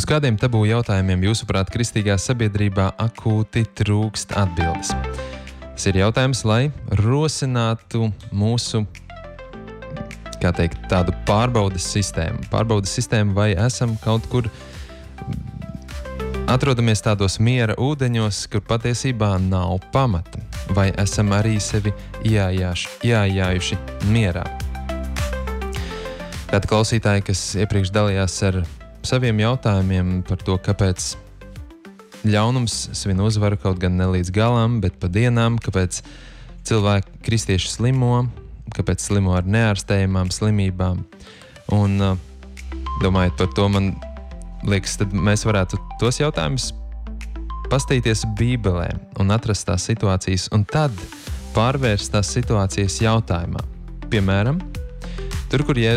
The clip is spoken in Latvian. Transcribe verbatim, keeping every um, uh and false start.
Uz kādiem tabū jautājumiem jūsuprāt kristīgā sabiedrībā akūti trūkst atbildes? Tas ir jautājums, lai rosinātu mūsu, kā teikt, tādu pārbaudes sistēmu. Pārbaudes sistēmu, vai esam kaut kur atrodamies tādos miera ūdeņos, kur patiesībā nav pamata, vai esam arī sevi iejājuši mierā. Kādi klausītāji, kas iepriekš dalījās ar saviem jautājumiem par to, kāpēc ļaunums svin uzvaru kaut gan ne līdz galam, bet pa dienām, kāpēc cilvēki kristieši slimo, kāpēc slimo ar neārstējamām slimībām. Un domājot par to, man liekas, tad mēs varētu tos jautājumus pastīties Bībelē un atrast tās situācijas, un tad pārvērst tās situācijas jautājumā. Piemēram, tur, kur Jēzus